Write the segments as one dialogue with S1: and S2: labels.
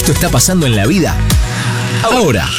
S1: Esto está pasando en la vida ahora.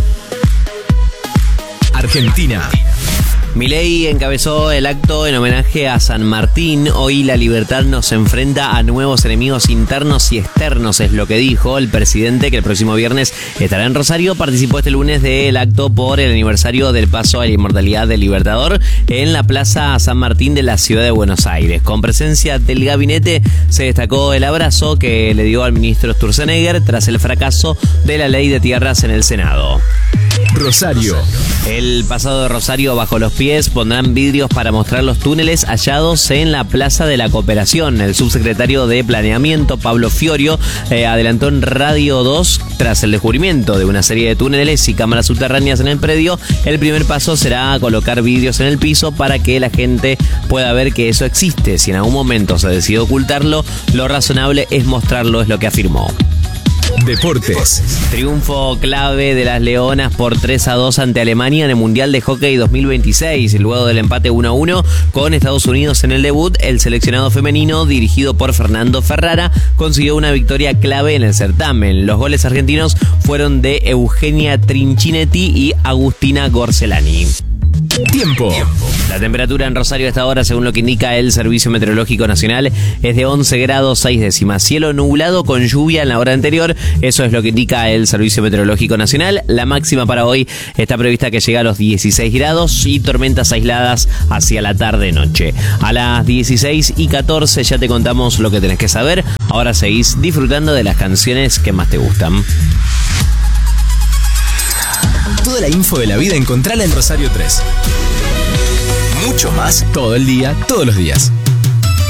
S1: Argentina.
S2: Milei encabezó el acto en homenaje a San Martín. Hoy la libertad nos enfrenta a nuevos enemigos internos y externos, es lo que dijo el presidente, que el próximo viernes estará en Rosario. Participó este lunes del acto por el aniversario del paso a la inmortalidad del Libertador en la Plaza San Martín de la ciudad de Buenos Aires. Con presencia del gabinete se destacó el abrazo que le dio al ministro Sturzenegger tras el fracaso de la ley de tierras en el Senado.
S1: Rosario.
S2: El pasado de Rosario bajo los pies pondrán vidrios para mostrar los túneles hallados en la Plaza de la Cooperación. El subsecretario de Planeamiento, Pablo Fiorio, adelantó en Radio 2, tras el descubrimiento de una serie de túneles y cámaras subterráneas en el predio, el primer paso será colocar vidrios en el piso para que la gente pueda ver que eso existe. Si en algún momento se decide ocultarlo, lo razonable es mostrarlo, es lo que afirmó.
S1: Deportes.
S2: Triunfo clave de las Leonas por 3-2 ante Alemania en el Mundial de Hockey 2026. Luego del empate 1-1 con Estados Unidos en el debut, el seleccionado femenino, dirigido por Fernando Ferrara, consiguió una victoria clave en el certamen. Los goles argentinos fueron de Eugenia Trinchinetti y Agustina Gorcelani.
S1: Tiempo.
S2: La temperatura en Rosario a esta hora, según lo que indica el Servicio Meteorológico Nacional, es de 11 grados 6 décimas. Cielo nublado con lluvia en la hora anterior. Eso es lo que indica el Servicio Meteorológico Nacional. La máxima para hoy está prevista que llegue a los 16 grados y tormentas aisladas hacia la tarde-noche. A las 16:14 ya te contamos lo que tenés que saber. Ahora seguís disfrutando de las canciones que más te gustan.
S1: Toda la info de la vida encontrala en Rosario 3. Mucho más todo el día, todos los días.